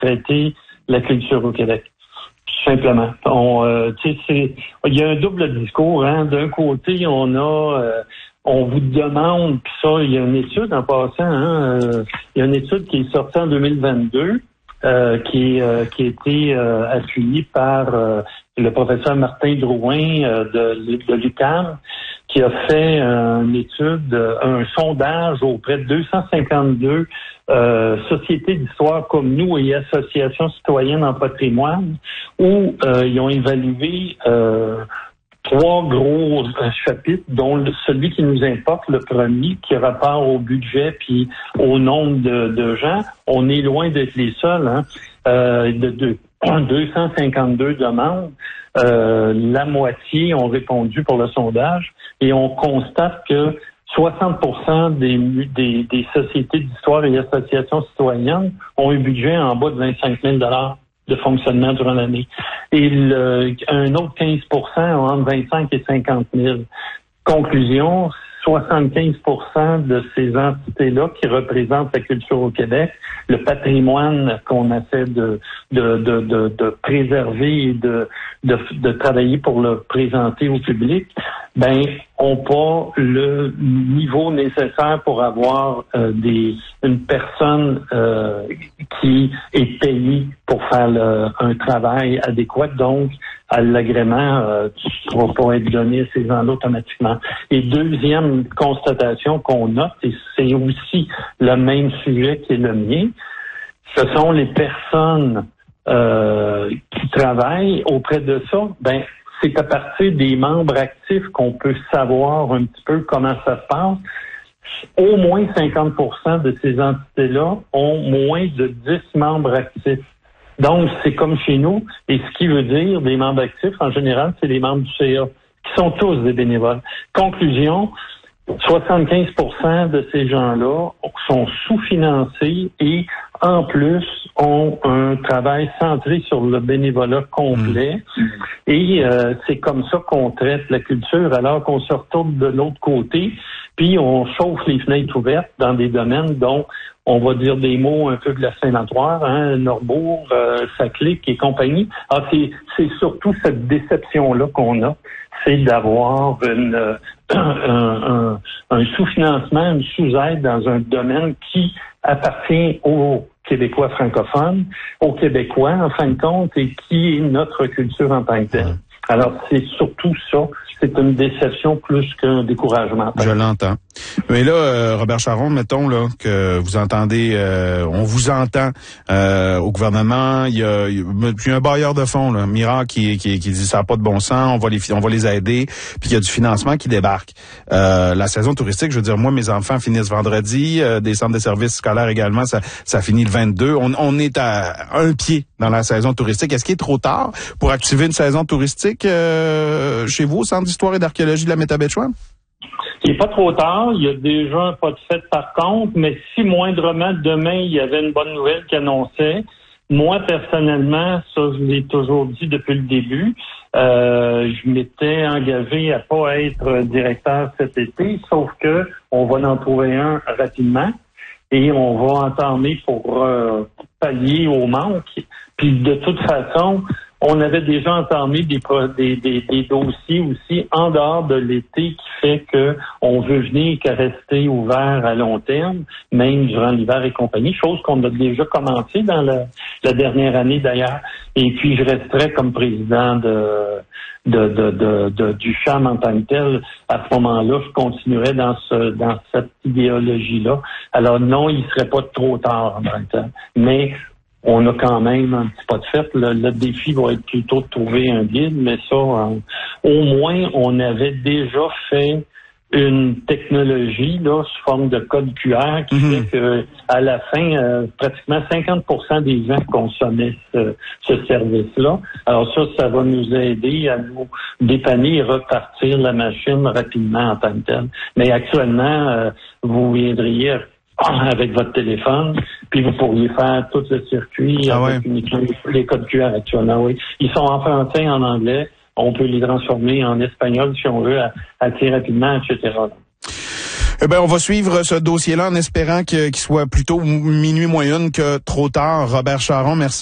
traiter la culture au Québec. Tout simplement. Il y a un double discours, hein. D'un côté, on vous demande, puis ça, il y a une étude en passant, hein, il y a une étude qui est sortie en 2022, qui a été appuyée par le professeur Martin Drouin de l'UQAM, qui a fait une étude, un sondage auprès de 252 sociétés d'histoire comme nous et associations citoyennes en patrimoine, où ils ont évalué 3 gros chapitres, dont celui qui nous importe, le premier, qui a rapport au budget puis au nombre de gens. On est loin d'être les seuls, hein. 252 demandes. La moitié ont répondu pour le sondage et on constate que 60% des sociétés d'histoire et associations citoyennes ont un budget en bas de 25 000 $ de fonctionnement durant l'année. Et un autre 15% ont entre 25 et 50 000. Conclusion, 75% de ces entités-là qui représentent la culture au Québec, le patrimoine qu'on essaie de préserver et de travailler pour le présenter au public, ont pas le niveau nécessaire pour avoir une personne qui est payée pour faire un travail adéquat. Donc, l'agrément ne va pas être donné à ces gens-là automatiquement. Et deuxième constatation qu'on note, et c'est aussi le même sujet qui est le mien, ce sont les personnes qui travaillent auprès de ça. C'est à partir des membres actifs qu'on peut savoir un petit peu comment ça se passe. Au moins 50% de ces entités-là ont moins de 10 membres actifs. Donc, c'est comme chez nous. Et ce qui veut dire, des membres actifs, en général, c'est les membres du CA, qui sont tous des bénévoles. Conclusion, 75% de ces gens-là sont sous-financés et, en plus, ont un travail centré sur le bénévolat complet. Et c'est comme ça qu'on traite la culture, alors qu'on se retourne de l'autre côté, puis on chauffe les fenêtres ouvertes dans des domaines dont on va dire des mots un peu blasphématoires, hein, Norbourg, Saclic et compagnie. Alors, c'est surtout cette déception-là qu'on a, c'est d'avoir un sous-financement, une sous-aide dans un domaine qui appartient aux Québécois francophones, aux Québécois, en fin de compte, et qui est notre culture en tant que telle. Alors, c'est surtout ça. C'est une déception plus qu'un découragement. Je l'entends. Mais là, Robert Charron, mettons là que vous entendez, on vous entend au gouvernement. Il y a un bailleur de fonds, là, Miracle, qui dit ça n'a pas de bon sens. On va les aider. Puis il y a du financement qui débarque. La saison touristique, je veux dire, moi, mes enfants finissent vendredi. Des centres de services scolaires également, ça finit le 22. On est à un pied dans la saison touristique. Est-ce qu'il est trop tard pour activer une saison touristique chez vous au Centre d'histoire et d'archéologie de la Métabetchouan? Il n'est pas trop tard. Il y a déjà un pas de fait par contre, mais si moindrement demain, il y avait une bonne nouvelle qui annonçait, moi, personnellement, ça, je l'ai toujours dit depuis le début, je m'étais engagé à pas être directeur cet été, sauf que on va en trouver un rapidement et on va entamer pour pallier au manque. Puis de toute façon, on avait déjà entamé des dossiers aussi en dehors de l'été qui fait que on veut venir qu'à rester ouvert à long terme, même durant l'hiver et compagnie, chose qu'on a déjà commencé dans la dernière année d'ailleurs. Et puis je resterai comme président du CHAM en tant que tel. À ce moment-là, je continuerai dans cette idéologie-là. Alors non, il serait pas trop tard en même temps. Mais on a quand même un petit pas de fait. Le défi va être plutôt de trouver un guide, mais ça, au moins, on avait déjà fait une technologie là sous forme de code QR qui fait que à la fin, pratiquement 50% des gens consommaient ce service-là. Alors ça va nous aider à nous dépanner et repartir la machine rapidement en tant que telle. Mais actuellement, vous viendriez avec votre téléphone, puis vous pourriez faire tout le circuit avec les codes QR actuellement. Oui. Ils sont en français, en anglais. On peut les transformer en espagnol si on veut, assez rapidement, etc. Eh ben, on va suivre ce dossier-là en espérant qu'il soit plutôt minuit moins une que trop tard. Robert Charron, merci.